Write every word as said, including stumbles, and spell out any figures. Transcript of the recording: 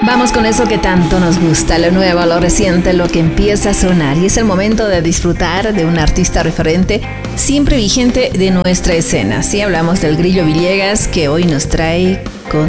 Vamos con eso que tanto nos gusta, lo nuevo, lo reciente, lo que empieza a sonar. Y es el momento de disfrutar de un artista referente siempre vigente de nuestra escena. Sí, hablamos del Grillo Villegas, que hoy nos trae con